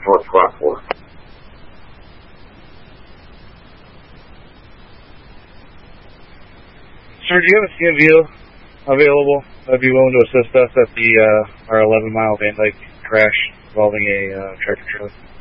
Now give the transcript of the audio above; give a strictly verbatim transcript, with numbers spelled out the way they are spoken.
North Rockport. Sir, do you have a C M V O available that'd be willing to assist us at the uh, our eleven mile Van Dyke crash involving a uh, tractor trailer?